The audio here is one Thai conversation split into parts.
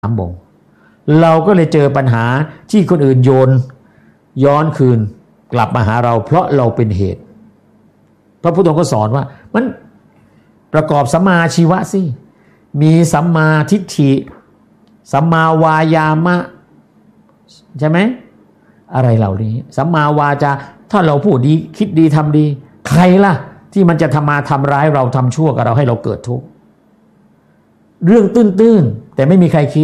3 โมงเราก็เลยเจอปัญหาที่คนอื่นโยนย้อนคืนกลับมาหาเราเพราะเราเป็นเหตุพระพุทธองค์ก็สอนว่ามันประกอบสัมมาชีวะสิมีสัมมาทิฏฐิสัมมาวายามะใช่ไหมอะไรเหล่านี้สัมมาวาจาถ้าเราพูดดีคิดดีทำดีใครล่ะที่มันจะทำร้ายเราทำชั่วกับเราให้เราเกิดทุกข์เรื่องตื้นๆแต่ไม่มีใครคิด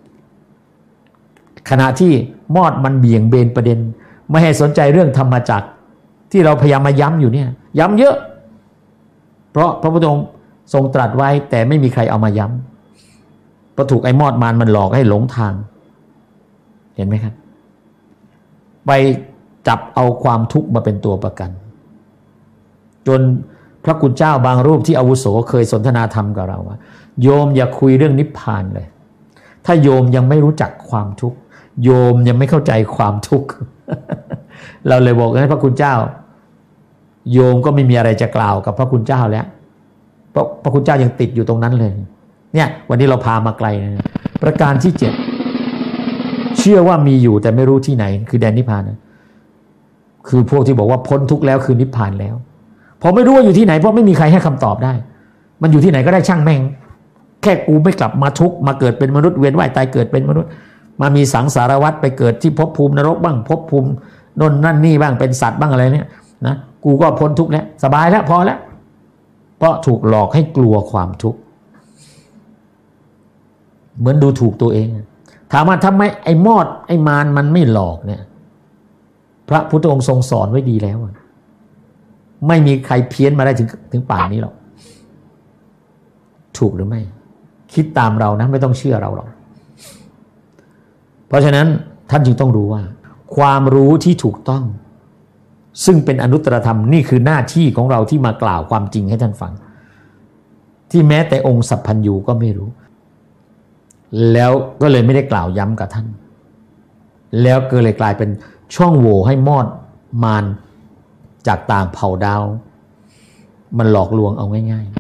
ขณะที่มอดมันเบี่ยงเบนประเด็นไม่ให้สนใจเรื่องธรรมจักรที่เราพยายามมาย้ำอยู่เนี่ยย้ำเยอะเพราะพระพุทธองค์ทรงตรัสไว้แต่ไม่มีใครเอามาย้ำเพราะถูกไอ้มอดมันหลอกให้หลงทางเห็นไหมครับไปจับเอาความทุกข์มาเป็นตัวประกันจนพระคุณเจ้าบางรูปที่อาวุโสเคยสนทนาธรรมกับเราว่าโยมอย่าคุยเรื่องนิพพานเลยถ้าโยมยังไม่รู้จักความทุกข์โยมยังไม่เข้าใจความทุกข์ เราเลยบอกให้พระคุณเจ้าโยมก็ไม่มีอะไรจะกล่าวกับพระคุณเจ้าแล้วเพราะพระคุณเจ้ายังติดอยู่ตรงนั้นเลยเนี่ยวันนี้เราพามาไกลนะประการที่ 7เชื่อว่ามีอยู่แต่ไม่รู้ที่ไหนคือแดนนิพพานนะคือพวกที่บอกว่าพ้นทุกข์แล้วคือนิพพานแล้วพอไม่รู้ว่าอยู่ที่ไหนเพราะไม่มีใครให้คำตอบได้มันอยู่ที่ไหนก็ได้ช่างแม่งแค่กูไม่กลับมาทุกข์มาเกิดเป็นมนุษย์เวียนว่ายตายเกิดเป็นมนุษย์มามีสังสารวัฏไปเกิดที่ภพภูมินรกบ้างภพภูมินนนั่นนี่บ้างเป็นสัตว์บ้างอะไรเนี่ยนะกูก็พ้นทุกข์แล้วสบายแล้วพอแล้วเพราะถูกหลอกให้กลัวความทุกข์เหมือนดูถูกตัวเองถามว่าทำไมไอ้มอดไอ้มารมันไม่หลอกเนี่ยพระพุทธองค์ทรงสอนไว้ดีแล้วไม่มีใครเพี้ยนมาได้ถึงป่านนี้หรอกถูกหรือไม่คิดตามเรานะไม่ต้องเชื่อเราหรอกเพราะฉะนั้นท่านจึงต้องรู้ว่าความรู้ที่ถูกต้องซึ่งเป็นอนุตตรธรรมนี่คือหน้าที่ของเราที่มากล่าวความจริงให้ท่านฟังที่แม้แต่องค์สัพพัญญูก็ไม่รู้แล้วก็เลยไม่ได้กล่าวย้ำกับท่านแล้วก็เลยกลายเป็นช่องโหว่ให้มอดมารจากต่างเผ่าดาวมันหลอกลวงเอาง่าย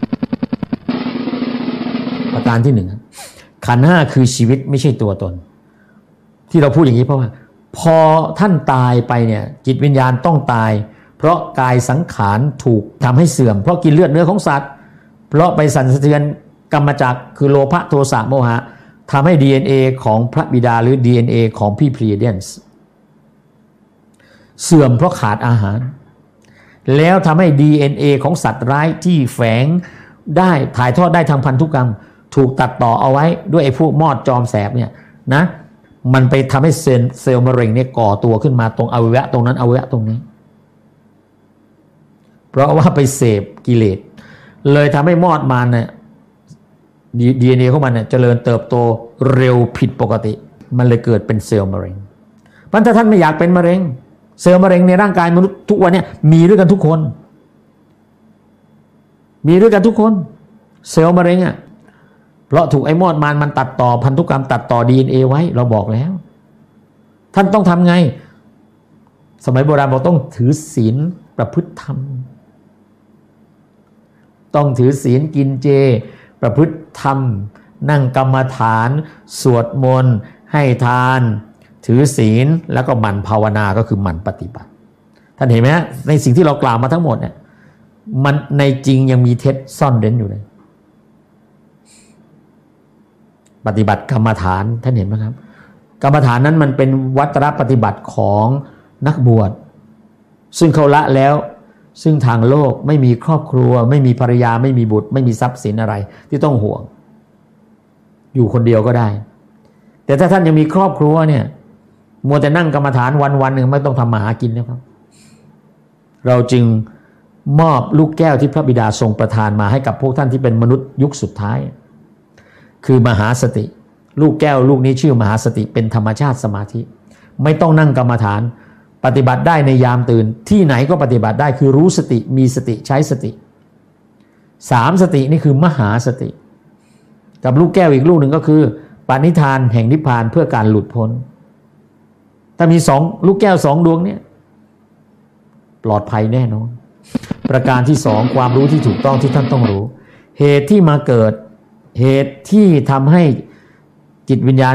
ๆประการที่ 1ขันธ์ 5คือชีวิตไม่ใช่ตัวตนที่เราพูดอย่างนี้เพราะว่าพอท่านตายไปเนี่ยจิตวิญญาณต้องตายเพราะกายสังขารถูกทำให้เสื่อมเพราะกินเลือดเนื้อของสัตว์เพราะไปสั่นสะเทือนกรรมจักรคือโลภะโทสะโมหะทำให้ DNA ของพระบิดาหรือ DNA ของพี่พลีเดียนส์เสื่อมเพราะขาดอาหารแล้วทำให้ DNA ของสัตว์ร้ายที่แฝงได้ถ่ายทอดได้ทางพันธุกรรมถูกตัดต่อเอาไว้ด้วยไอ้พวกมอดจอมแสบเนี่ยนะมันไปทำให้เซลล์มะเร็งเนี่ยก่อตัวขึ้นมาตรงอวัยวะตรงนั้นอวัยวะตรงนี้เพราะว่าไปเสพกิเลสเลยทำให้มอดมันเนี่ย DNA ของมันเนี่ยเจริญเติบโตเร็วผิดปกติมันเลยเกิดเป็นเซลล์มะเร็งเพราะถ้าท่านไม่อยากเป็นมะเร็งเซลล์มะเร็งในร่างกายมนุษย์ทุกวันเนี่ยมีด้วยกันทุกคนมีด้วยกันทุกคนเซลล์มะเร็งอ่ะเพราะถูกไอ้มอดมันตัดต่อพันธุกรรมตัดต่อ DNA ไว้เราบอกแล้วท่านต้องทำไงสมัยโบราณบอกต้องถือศีลประพฤติธรรมต้องถือศีลกินเจประพฤติธรรมนั่งกรรมฐานสวดมนต์ให้ทานถือศีลแล้วก็หมั่นภาวนาก็คือหมั่นปฏิบัติท่านเห็นไหมในสิ่งที่เรากล่าวมาทั้งหมดเนี่ยมันในจริงยังมีเท็จซ่อนเร้นอยู่เลยปฏิบัติกรรมฐานท่านเห็นไหมครับกรรมฐานนั้นมันเป็นวัตรปฏิบัติของนักบวชซึ่งเขาละแล้วซึ่งทางโลกไม่มีครอบครัวไม่มีภรรยาไม่มีบุตรไม่มีทรัพย์สินอะไรที่ต้องห่วงอยู่คนเดียวก็ได้แต่ถ้าท่านยังมีครอบครัวเนี่ยมัวแต่นั่งกรรมฐานวันๆหนึ่งไม่ต้องทำมาหากินนะครับเราจึงมอบลูกแก้วที่พระบิดาทรงประทานมาให้กับพวกท่านที่เป็นมนุษย์ยุคสุดท้ายคือมหาสติลูกแก้วลูกนี้ชื่อมหาสติเป็นธรรมชาติสมาธิไม่ต้องนั่งกรรมฐานปฏิบัติได้ในยามตื่นที่ไหนก็ปฏิบัติได้คือรู้สติมีสติใช้สติ3สตินี่คือมหาสติกับลูกแก้วอีกลูกหนึ่งก็คือปณิธานแห่งนิพพานเพื่อการหลุดพ้นถ้ามี2ลูกแก้ว2ดวงเนี่ยปลอดภัยแน่นอนประการที่2ความรู้ที่ถูกต้องที่ท่านต้องรู้เหตุที่มาเกิดเหตุที่ทำให้จิตวิญญาณ